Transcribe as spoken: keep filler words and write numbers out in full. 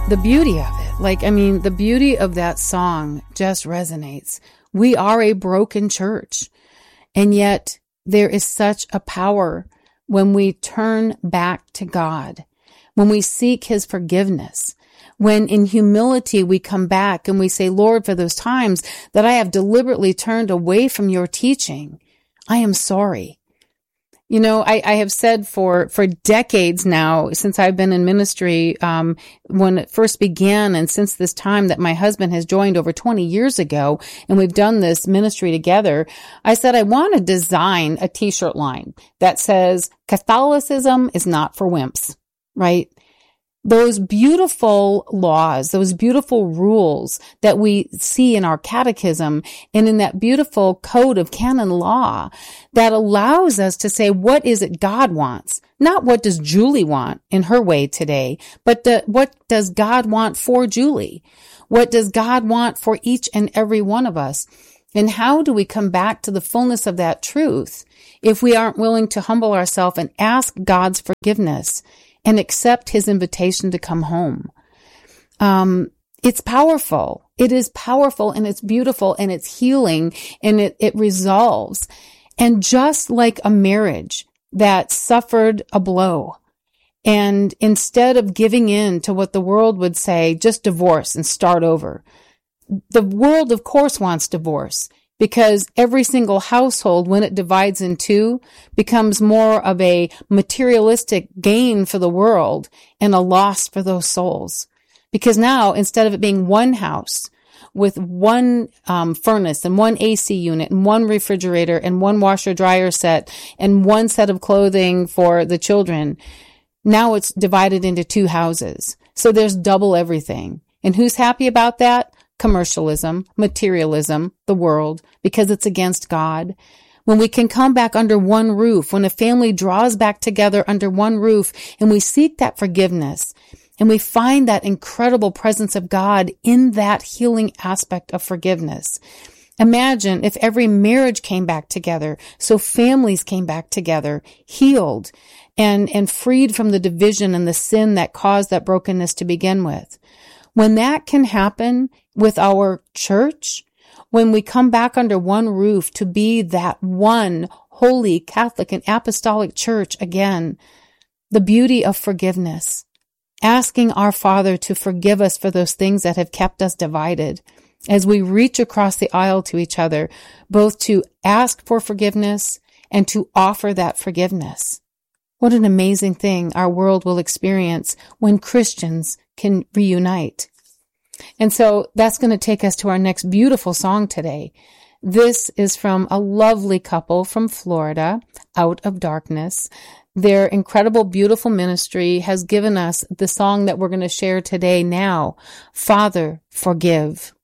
the beauty of it. Like, I mean, the beauty of that song just resonates. We are a broken church, and yet there is such a power when we turn back to God, when we seek his forgiveness, when in humility we come back and we say, Lord, for those times that I have deliberately turned away from your teaching, I am sorry. You know, I, I have said for, for decades now, since I've been in ministry, um, when it first began, and since this time that my husband has joined over twenty years ago, and we've done this ministry together, I said, I want to design a t-shirt line that says, Catholicism is not for wimps, right? Those beautiful laws, those beautiful rules that we see in our catechism and in that beautiful code of canon law that allows us to say, what is it God wants? Not what does Julie want in her way today, but the, what does God want for Julie? What does God want for each and every one of us? And how do we come back to the fullness of that truth if we aren't willing to humble ourselves and ask God's forgiveness and accept his invitation to come home? Um, it's powerful. It is powerful, and it's beautiful, and it's healing, and it, it resolves. And just like a marriage that suffered a blow, and instead of giving in to what the world would say, just divorce and start over. The world, of course, wants divorce, because every single household, when it divides in two, becomes more of a materialistic gain for the world and a loss for those souls. Because now, instead of it being one house with one um, furnace and one A C unit and one refrigerator and one washer dryer set and one set of clothing for the children, now it's divided into two houses. So there's double everything. And who's happy about that? Commercialism, materialism, the world, because it's against God. When we can come back under one roof, when a family draws back together under one roof, and we seek that forgiveness, and we find that incredible presence of God in that healing aspect of forgiveness. Imagine if every marriage came back together, so families came back together, healed, and, and freed from the division and the sin that caused that brokenness to begin with. When that can happen with our church, when we come back under one roof to be that one holy Catholic and apostolic church again, the beauty of forgiveness, asking our Father to forgive us for those things that have kept us divided, as we reach across the aisle to each other, both to ask for forgiveness and to offer that forgiveness. What an amazing thing our world will experience when Christians can reunite. And so that's going to take us to our next beautiful song today. This is from a lovely couple from Florida, Out of Darkness. Their incredible, beautiful ministry has given us the song that we're going to share today now, Father, Forgive.